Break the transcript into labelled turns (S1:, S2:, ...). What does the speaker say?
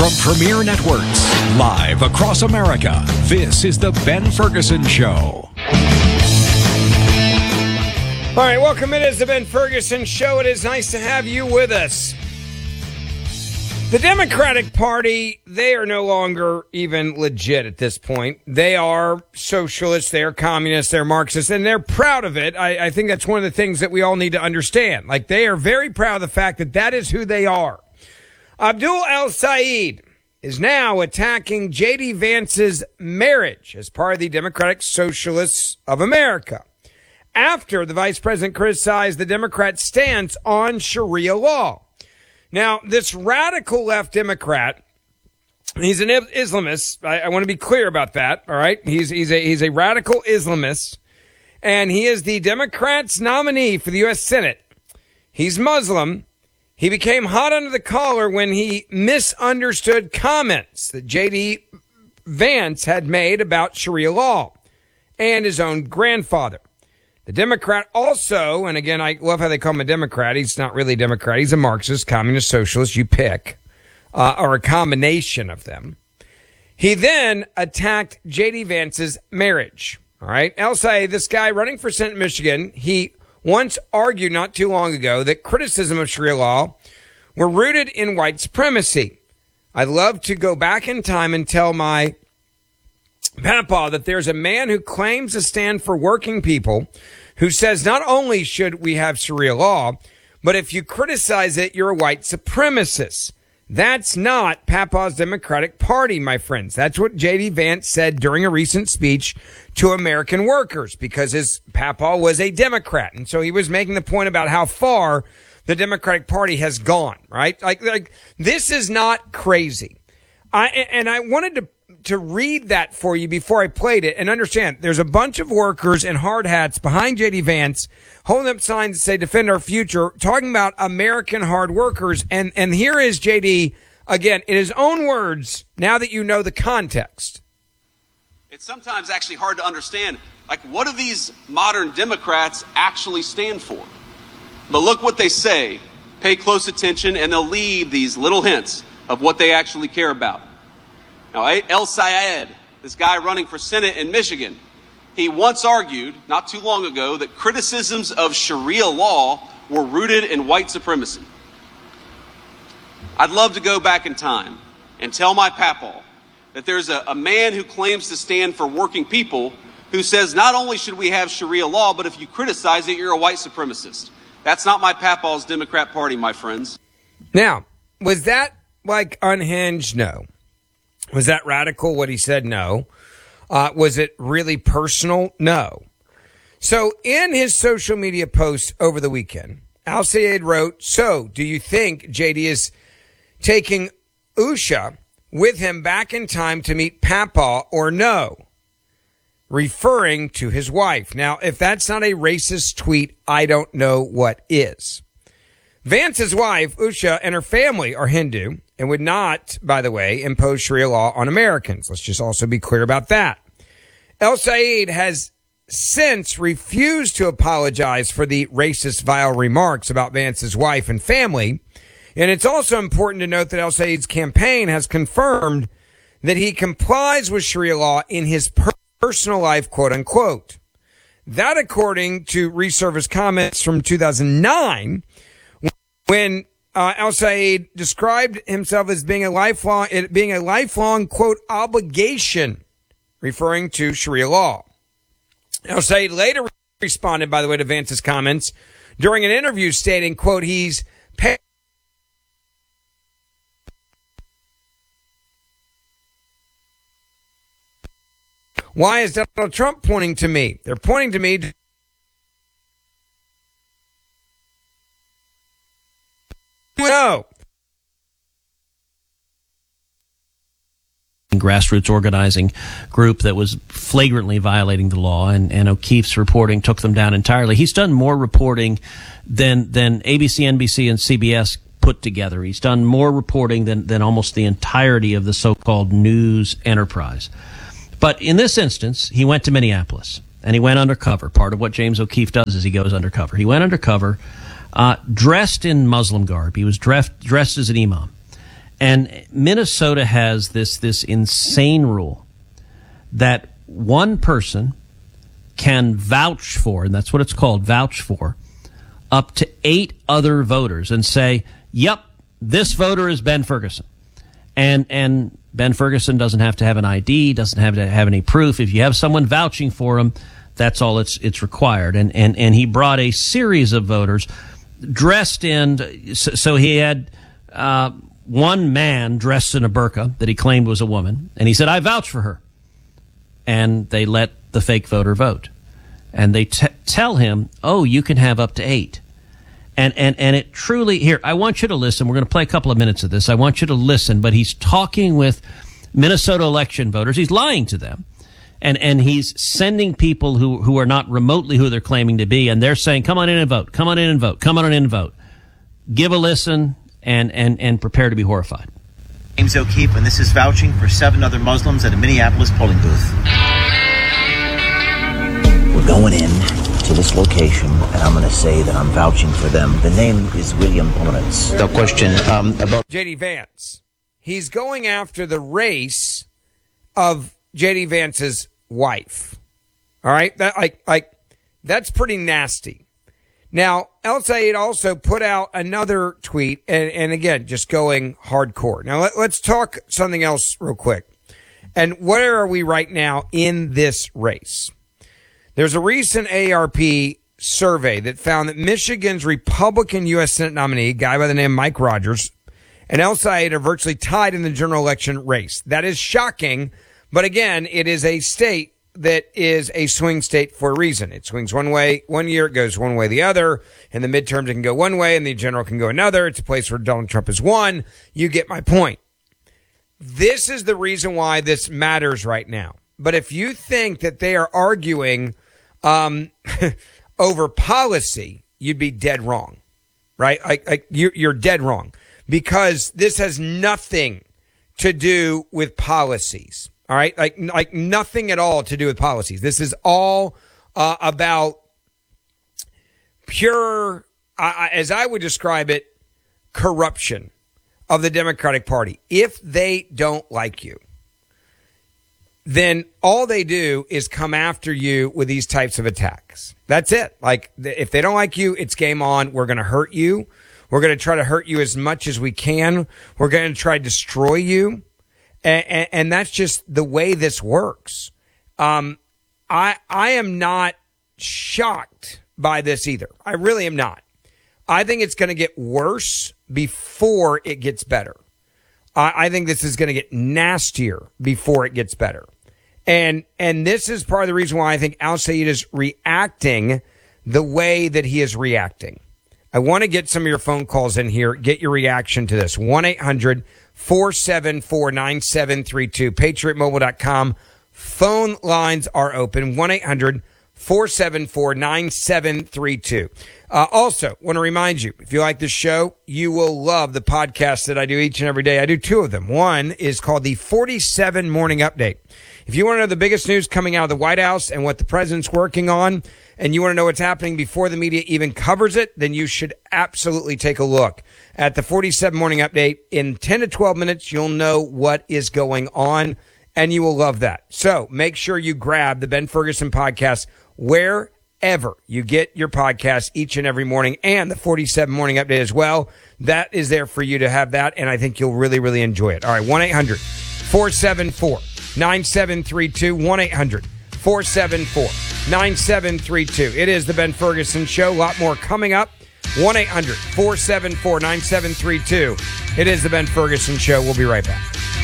S1: From Premier Networks, live across America, this is The Ben Ferguson Show.
S2: All right, welcome. It is The Ben Ferguson Show. It is nice to have you with us. The Democratic Party, they are no longer even legit at this point. They are socialists, they are communists, they're Marxists, and they're proud of it. I think that's one of the things that we all need to understand. Like, they are very proud of the fact that that is who they are. Abdul El-Sayed is now attacking J.D. Vance's marriage as part of the Democratic Socialists of America, after the vice president criticized the Democrat stance on Sharia law. Now, this radical left Democrat, he's an Islamist. I want to be clear about that. All right. He's a radical Islamist, and he is the Democrats' nominee for the U.S. Senate. He's Muslim. He became hot under the collar when he misunderstood comments that J.D. Vance had made about Sharia law and his own grandfather. The Democrat also, and again, I love how they call him a Democrat. He's not really a Democrat. He's a Marxist, communist, socialist, you pick, or a combination of them. He then attacked J.D. Vance's marriage. All right. El-Sayed, this guy running for Senate in Michigan, he once argued not too long ago that criticism of Sharia law were rooted in white supremacy. I'd love to go back in time and tell my Papa that there's a man who claims to stand for working people, who says not only should we have Sharia law, but if you criticize it, you're a white supremacist. That's not Papa's Democratic Party, my friends. That's what J.D. Vance said during a recent speech to American workers, because his Papa was a Democrat. And so he was making the point about how far the Democratic Party has gone, right? Like this is not crazy. I wanted to read that for you before I played it, and understand there's a bunch of workers in hard hats behind J.D. Vance holding up signs that say defend our future, talking about American hard workers. And here is J.D. again in his own words, now that you know the context.
S3: It's sometimes actually hard to understand, like, what do these modern Democrats actually stand for? But look what they say. Pay close attention, and they'll leave these little hints of what they actually care about. Now, El-Sayed, this guy running for Senate in Michigan, he once argued, not too long ago, that criticisms of Sharia law were rooted in white supremacy. I'd love to go back in time and tell my Papa that there's a man who claims to stand for working people who says not only should we have Sharia law, but if you criticize it, you're a white supremacist. That's not my Papa's Democrat Party, my friends.
S2: Now, was that like unhinged? No. Was that radical, what he said? No. Was it really personal? No. So in his social media post over the weekend, El-Sayed wrote, so do you think JD is taking Usha with him back in time to meet Papa or no? Referring to his wife. Now, if that's not a racist tweet, I don't know what is. Vance's wife, Usha, and her family are Hindu and would not, by the way, impose Sharia law on Americans. Let's just also be clear about that. El-Sayed has since refused to apologize for the racist, vile remarks about Vance's wife and family. And it's also important to note that El-Sayed's campaign has confirmed that he complies with Sharia law in his personal life, quote unquote. That, according to Resurface comments from 2009, when El-Sayed described himself as being a lifelong, quote, obligation, referring to Sharia law. El-Sayed later responded, by the way, to Vance's comments during an interview stating, quote, he's paid. Why is Donald Trump pointing to me? They're pointing to me. No.
S4: Grassroots organizing group that was flagrantly violating the law, and O'Keefe's reporting took them down entirely. He's done more reporting than ABC, NBC, and CBS put together. He's done more reporting than almost the entirety of the so-called news enterprise. But in this instance, he went to Minneapolis, and he went undercover. Part of what James O'Keefe does is he goes undercover. He went undercover, dressed in Muslim garb. He was dressed as an imam. And Minnesota has this insane rule that one person can vouch for, and that's what it's called, vouch for, up to 8 other voters and say, yep, this voter is Ben Ferguson. And Ben Ferguson doesn't have to have an ID, doesn't have to have any proof. If you have someone vouching for him, that's all it's required. And he brought a series of voters dressed in, so he had one man dressed in a burqa that he claimed was a woman, and he said, I vouch for her. And they let the fake voter vote. And they tell him, oh, you can have up to 8. And it truly, here, I want you to listen. We're going to play a couple of minutes of this. I want you to listen, but he's talking with Minnesota election voters. He's lying to them. And he's sending people who are not remotely who they're claiming to be, and they're saying, come on in and vote, come on in and vote, come on in and vote. Give a listen and prepare to be horrified.
S5: James O'Keefe, and this is vouching for 7 other Muslims at a Minneapolis polling booth.
S6: We're going in to this location, and I'm going to say that I'm vouching for them. The name is William Ponitz.
S5: The question about
S2: J.D. Vance. He's going after the race of J.D. Vance's wife. All right? That's pretty nasty. Now, El Sayed also put out another tweet, and again, just going hardcore. Now, let's talk something else real quick. And where are we right now in this race? There's a recent AARP survey that found that Michigan's Republican U.S. Senate nominee, a guy by the name of Mike Rogers, and El Sayed are virtually tied in the general election race. That is shocking, but again, it is a state that is a swing state for a reason. It swings one way one year, it goes one way the other. In the midterms, it can go one way, and the general can go another. It's a place where Donald Trump has won. You get my point. This is the reason why this matters right now. But if you think that they are arguing over policy, you'd be dead wrong, right? You're dead wrong, because this has nothing to do with policies. All right, like nothing at all to do with policies. This is all about pure, as I would describe it, corruption of the Democratic Party. If they don't like you, then all they do is come after you with these types of attacks. That's it. Like, if they don't like you, it's game on. We're going to hurt you. We're going to try to hurt you as much as we can. We're going to try to destroy you. And that's just the way this works. I am not shocked by this either. I really am not. I think it's going to get worse before it gets better. I think this is going to get nastier before it gets better. And this is part of the reason why I think Al Sayed is reacting the way that he is reacting. I want to get some of your phone calls in here. Get your reaction to this. 1-800-474-9732. PatriotMobile.com. Phone lines are open. 1-800-474-9732. Also, want to remind you, if you like this show, you will love the podcast that I do each and every day. I do 2 of them. One is called the 47 Morning Update. If you want to know the biggest news coming out of the White House and what the president's working on, and you want to know what's happening before the media even covers it, then you should absolutely take a look at the 47 Morning Update. In 10 to 12 minutes, you'll know what is going on, and you will love that. So make sure you grab the Ben Ferguson podcast wherever you get your podcast each and every morning, and the 47 Morning Update as well. That is there for you to have that, and I think you'll really, really enjoy it. All right, 1-800-474-9732, 1-800-474-9732. It is the Ben Ferguson Show. A lot more coming up. 1-800-474-9732. It is the Ben Ferguson Show. We'll be right back.